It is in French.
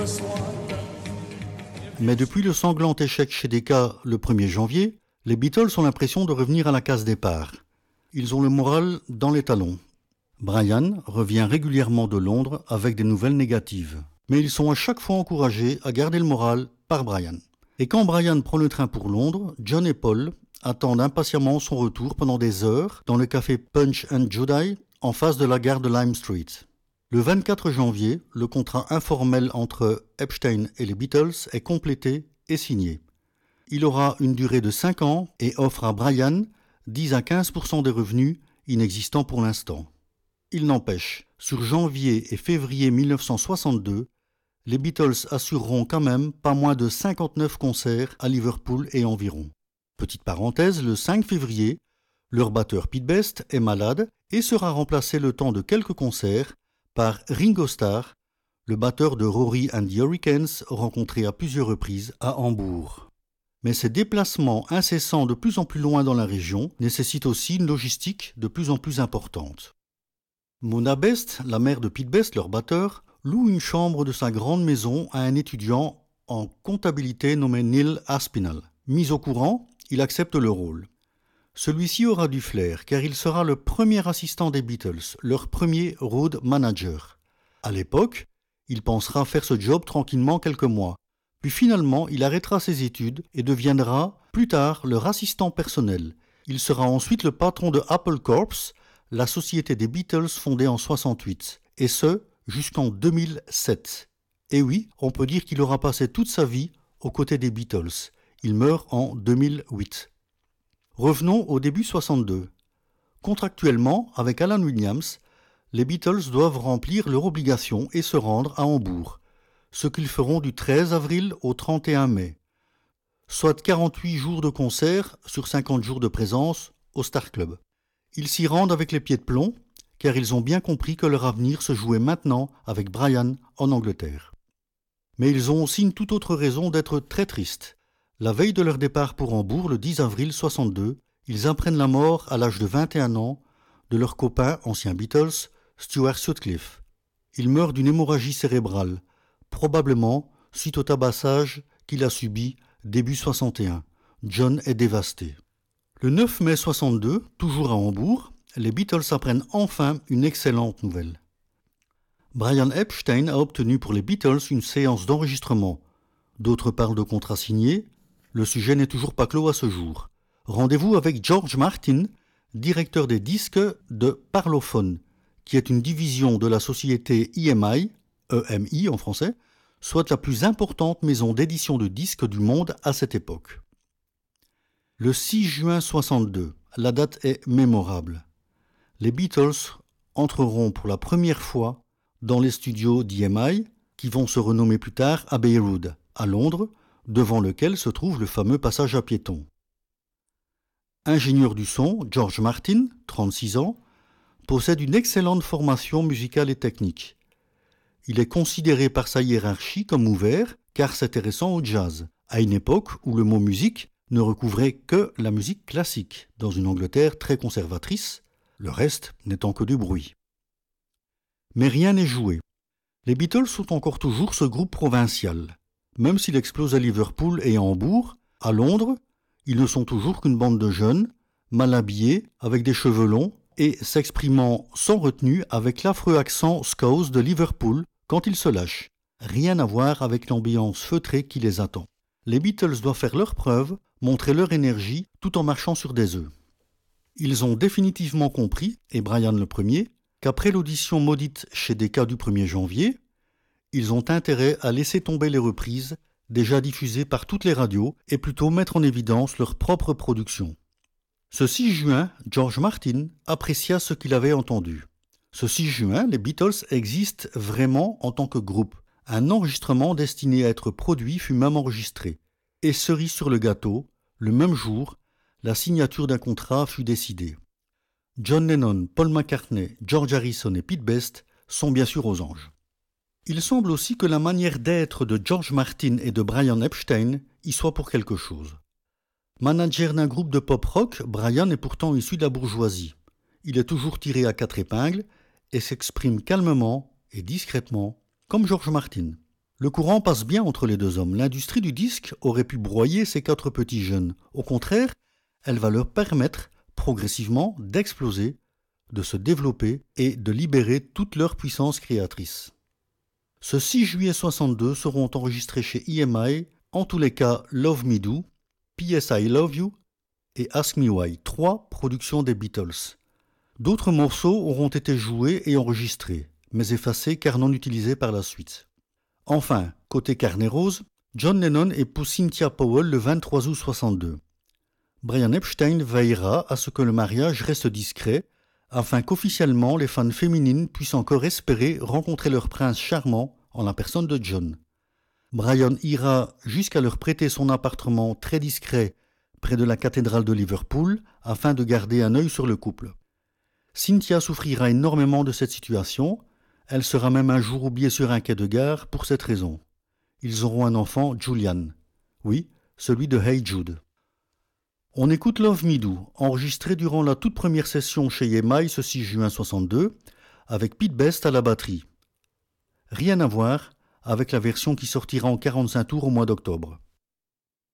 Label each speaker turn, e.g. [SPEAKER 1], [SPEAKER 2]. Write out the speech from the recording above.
[SPEAKER 1] Mais depuis le sanglant échec chez Decca le 1er janvier, les Beatles ont l'impression de revenir à la case départ. Ils ont le moral dans les talons. Brian revient régulièrement de Londres avec des nouvelles négatives. Mais ils sont à chaque fois encouragés à garder le moral par Brian. Et quand Brian prend le train pour Londres, John et Paul attendent impatiemment son retour pendant des heures dans le café Punch and Judy en face de la gare de Lime Street. Le 24 janvier, le contrat informel entre Epstein et les Beatles est complété et signé. Il aura une durée de 5 ans et offre à Brian 10 à 15% des revenus inexistants pour l'instant. Il n'empêche, sur janvier et février 1962, les Beatles assureront quand même pas moins de 59 concerts à Liverpool et environ. Petite parenthèse, le 5 février, leur batteur Pete Best est malade et sera remplacé le temps de quelques concerts par Ringo Starr, le batteur de Rory and the Hurricanes rencontré à plusieurs reprises à Hambourg. Mais ces déplacements incessants de plus en plus loin dans la région nécessitent aussi une logistique de plus en plus importante. Mona Best, la mère de Pete Best, leur batteur, loue une chambre de sa grande maison à un étudiant en comptabilité nommé Neil Aspinall. Mis au courant, il accepte le rôle. Celui-ci aura du flair car il sera le premier assistant des Beatles, leur premier road manager. À l'époque, il pensera faire ce job tranquillement quelques mois. Puis finalement, il arrêtera ses études et deviendra plus tard leur assistant personnel. Il sera ensuite le patron de Apple Corps, la société des Beatles fondée en 68, et ce, jusqu'en 2007. Et oui, on peut dire qu'il aura passé toute sa vie aux côtés des Beatles. Il meurt en 2008. Revenons au début 62. Contractuellement, avec Alan Williams, les Beatles doivent remplir leur obligation et se rendre à Hambourg, ce qu'ils feront du 13 avril au 31 mai, soit 48 jours de concert sur 50 jours de présence au Star Club. Ils s'y rendent avec les pieds de plomb, car ils ont bien compris que leur avenir se jouait maintenant avec Brian en Angleterre. Mais ils ont aussi une toute autre raison d'être très tristes. La veille de leur départ pour Hambourg, le 10 avril 62, ils apprennent la mort à l'âge de 21 ans de leur copain, ancien Beatles, Stuart Sutcliffe. Il meurt d'une hémorragie cérébrale, probablement suite au tabassage qu'il a subi début 61. John est dévasté. Le 9 mai 62, toujours à Hambourg, les Beatles apprennent enfin une excellente nouvelle. Brian Epstein a obtenu pour les Beatles une séance d'enregistrement. D'autres parlent de contrat signé. Le sujet n'est toujours pas clos à ce jour. Rendez-vous avec George Martin, directeur des disques de Parlophone, qui est une division de la société EMI, EMI en français, soit la plus importante maison d'édition de disques du monde à cette époque. Le 6 juin 62, la date est mémorable. Les Beatles entreront pour la première fois dans les studios d'EMI, qui vont se renommer plus tard Abbey Road, à Londres, devant lequel se trouve le fameux passage à piétons. Ingénieur du son, George Martin, 36 ans, possède une excellente formation musicale et technique. Il est considéré par sa hiérarchie comme ouvert, car s'intéressant au jazz, à une époque où le mot musique ne recouvrait que la musique classique, dans une Angleterre très conservatrice, le reste n'étant que du bruit. Mais rien n'est joué. Les Beatles sont encore toujours ce groupe provincial. Même s'il explose à Liverpool et à Hambourg, à Londres, ils ne sont toujours qu'une bande de jeunes, mal habillés, avec des cheveux longs, et s'exprimant sans retenue avec l'affreux accent scouse de Liverpool quand ils se lâchent. Rien à voir avec l'ambiance feutrée qui les attend. Les Beatles doivent faire leurs preuves, montrer leur énergie, tout en marchant sur des œufs. Ils ont définitivement compris, et Brian le premier, qu'après l'audition maudite chez Decca du 1er janvier, ils ont intérêt à laisser tomber les reprises déjà diffusées par toutes les radios et plutôt mettre en évidence leur propre production. Ce 6 juin, George Martin apprécia ce qu'il avait entendu. Ce 6 juin, les Beatles existent vraiment en tant que groupe. Un enregistrement destiné à être produit fut même enregistré. Et cerise sur le gâteau, le même jour, la signature d'un contrat fut décidée. John Lennon, Paul McCartney, George Harrison et Pete Best sont bien sûr aux anges. Il semble aussi que la manière d'être de George Martin et de Brian Epstein y soit pour quelque chose. Manager d'un groupe de pop-rock, Brian est pourtant issu de la bourgeoisie. Il est toujours tiré à 4 épingles et s'exprime calmement et discrètement, comme George Martin. Le courant passe bien entre les deux hommes. L'industrie du disque aurait pu broyer ces 4 petits jeunes. Au contraire, elle va leur permettre progressivement d'exploser, de se développer et de libérer toute leur puissance créatrice. Ce 6 juillet 62 seront enregistrés chez EMI, en tous les cas Love Me Do, P.S. I Love You et Ask Me Why, 3 productions des Beatles. D'autres morceaux auront été joués et enregistrés, mais effacés car non utilisés par la suite. Enfin, côté carnet rose, John Lennon épouse Cynthia Powell le 23 août 62. Brian Epstein veillera à ce que le mariage reste discret, afin qu'officiellement les fans féminines puissent encore espérer rencontrer leur prince charmant en la personne de John. Brian ira jusqu'à leur prêter son appartement très discret près de la cathédrale de Liverpool afin de garder un œil sur le couple. Cynthia souffrira énormément de cette situation, elle sera même un jour oubliée sur un quai de gare pour cette raison. Ils auront un enfant, Julian. Oui, celui de Hey Jude. On écoute Love Me Do, enregistré durant la toute première session chez EMI ce 6 juin 62, avec Pete Best à la batterie. Rien à voir avec la version qui sortira en 45 tours au mois d'octobre.